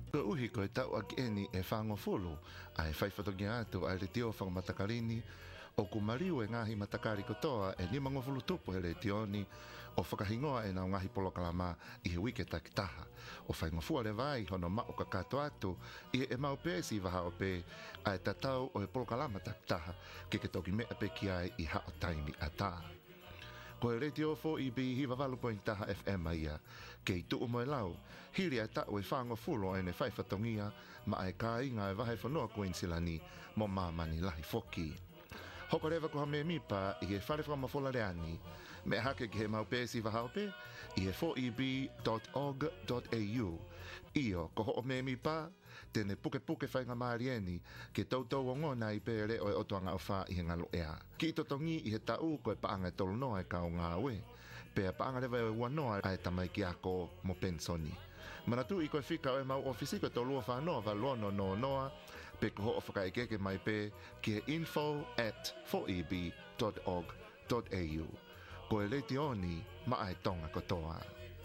Ko uhi ko e tau aki eni e whangofulu, ai whaiwhatongia atu ai le tio whangamatakalini, o kumariu e ngahi matakari kotoa e ni mangofulu tupu he le tioni, o whakahingoa e nao ngahi polokalama i he wike takitaha, o whaingofua le vai hono ma o kakato atu, i e mau pēsi waha o pē, ai tatau o he polokalama takitaha, ke toki mea pe ki ai i hao taimi ata. Ko e reti o 4EB hiwa walu.taha FM ia, ke i tuu moe lau, hiri ai tau e whangofulo e ne whaifatongia, ma ai ka inga e wahe whanua Queensilani, mo mamani lahi foki. Hoko rewa ko ha me mipa i he whare whamafola reani, me hake ki he mau pēsi wahaupe, i he 4eb.org.au. Io, ko ho me mipa, tene puke whainga maarieni, ke tautau o ngona i pere o e otoanga o wha i he ngalo ea. Ki totongi i he tau ko e paanga e tolo noa e kao ngā ue, pea paanga rewa e wanoa ai tamai ki ako mo pensoni. Manatu i koe whika o e mau ofisi ko tolua whanoa wa lono no noa, pe ko ho whakaikeke mai pe ki he info@4eb.org.au. Ko e leiti oni, ma ai tonga kotoa.